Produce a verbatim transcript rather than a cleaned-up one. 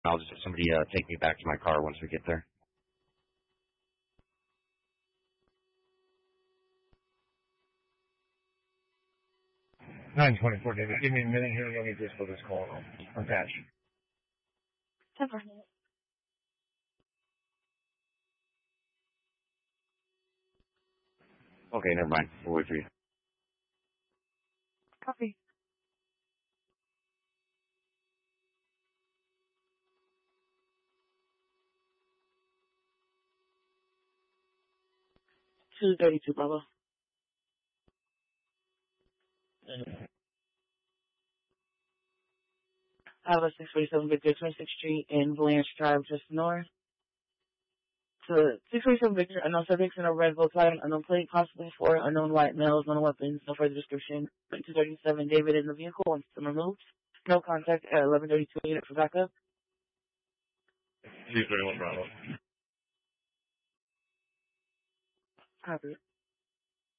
I'll just have somebody uh, take me back to my car once we get there. nine twenty-four, David. Give me a minute here. Let me just put this call on. Attach. Temperament. Okay, never mind. We'll wait for you. Copy. two thirty-two, Bravo. I have a six forty-seven Victor, twenty-sixth Street in Blanche Drive, just north. To six forty-seven Victor, unknown subjects in a red Volkswagen, unknown plate, possibly four unknown white males, no weapons, no further description. two thirty-seven, David in the vehicle, wants them removed. No contact at eleven thirty-two unit for backup. two thirty-one, Bravo. Copy.